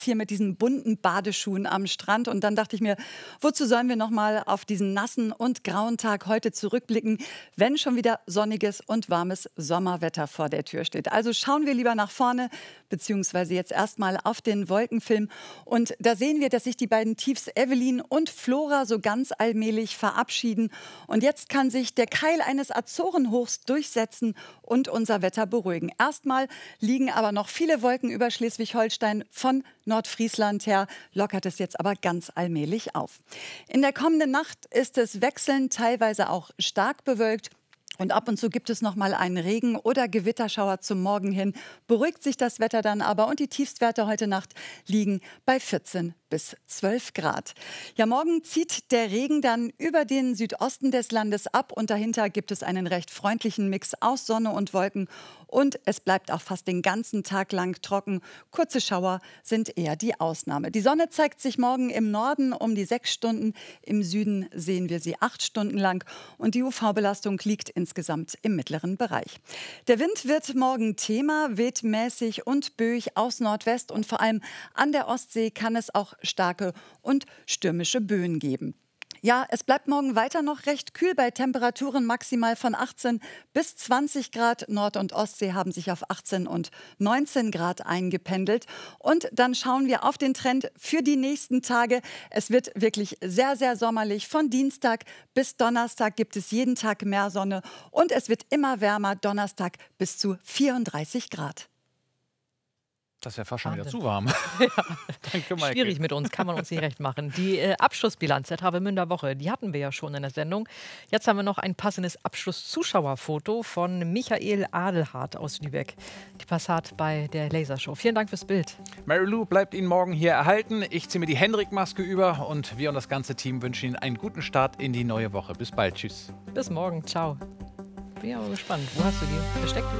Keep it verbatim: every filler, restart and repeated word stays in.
hier mit diesen bunten Badeschuhen am Strand. Und dann dachte ich mir, wozu sollen wir noch mal auf diesen nassen und grauen Tag heute zurückblicken, wenn schon wieder sonniges und warmes Sommerwetter vor der Tür steht. Also schauen wir lieber nach vorne, beziehungsweise jetzt erstmal auf den Wolkenfilm. Und da sehen wir, dass sich die beiden Tiefs Evelyn und Flora so ganz allmählich verabschieden. Und jetzt kann sich der Keil eines Azorenhochs durchsetzen und unser Wetter beruhigen. Erstmal liegen aber noch viele Wolken über Schleswig-Holstein. Von Nordfriesland her lockert es jetzt aber ganz allmählich auf. In der kommenden Nacht ist es wechselnd, teilweise auch stark bewölkt. Und ab und zu gibt es noch mal einen Regen- oder Gewitterschauer zum Morgen hin. Beruhigt sich das Wetter dann aber und die Tiefstwerte heute Nacht liegen bei vierzehn bis zwölf Grad. Ja, morgen zieht der Regen dann über den Südosten des Landes ab und dahinter gibt es einen recht freundlichen Mix aus Sonne und Wolken. Und es bleibt auch fast den ganzen Tag lang trocken. Kurze Schauer sind eher die Ausnahme. Die Sonne zeigt sich morgen im Norden um die sechs Stunden. Im Süden sehen wir sie acht Stunden lang. Und die U V-Belastung liegt insgesamt im mittleren Bereich. Der Wind wird morgen Thema, weht mäßig und böig aus Nordwest. Und vor allem an der Ostsee kann es auch starke und stürmische Böen geben. Ja, es bleibt morgen weiter noch recht kühl bei Temperaturen maximal von achtzehn bis zwanzig Grad. Nord- und Ostsee haben sich auf achtzehn und neunzehn Grad eingependelt. Und dann schauen wir auf den Trend für die nächsten Tage. Es wird wirklich sehr, sehr sommerlich. Von Dienstag bis Donnerstag gibt es jeden Tag mehr Sonne. Und es wird immer wärmer. Donnerstag bis zu vierunddreißig Grad. Das ist ja fast schon wieder Wahnsinn. zu warm. Ja. Danke, Maike. Schwierig mit uns, kann man uns nicht recht machen. Die äh, Abschlussbilanz der Travemünder Woche, die hatten wir ja schon in der Sendung. Jetzt haben wir noch ein passendes Abschluss-Zuschauerfoto von Michael Adelhardt aus Lübeck. Die Passat bei der Lasershow. Vielen Dank fürs Bild. Mary Lou bleibt Ihnen morgen hier erhalten. Ich ziehe mir die Henrik-Maske über und wir und das ganze Team wünschen Ihnen einen guten Start in die neue Woche. Bis bald. Tschüss. Bis morgen. Ciao. Bin ja mal gespannt. Wo hast du die versteckt?